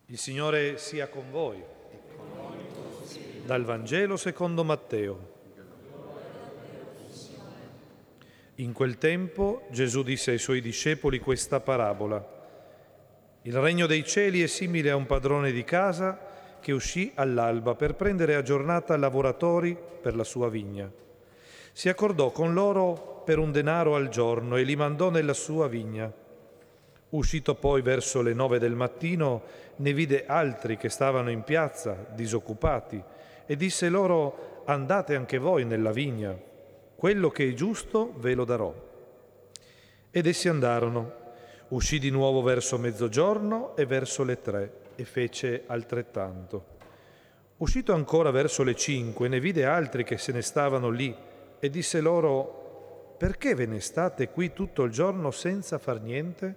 Il Signore sia con voi. Dal Vangelo secondo Matteo. In quel tempo Gesù disse ai suoi discepoli questa parabola. Il regno dei cieli è simile a un padrone di casa che uscì all'alba per prendere a giornata lavoratori per la sua vigna. Si accordò con loro per un denaro al giorno e li mandò nella sua vigna. Uscito poi verso le 9 del mattino, ne vide altri che stavano in piazza, disoccupati, e disse loro: andate anche voi nella vigna, quello che è giusto ve lo darò. Ed essi andarono. Uscì di nuovo verso mezzogiorno e verso le 3, e fece altrettanto. Uscito ancora verso le 5, ne vide altri che se ne stavano lì, e disse loro: perché ve ne state qui tutto il giorno senza far niente?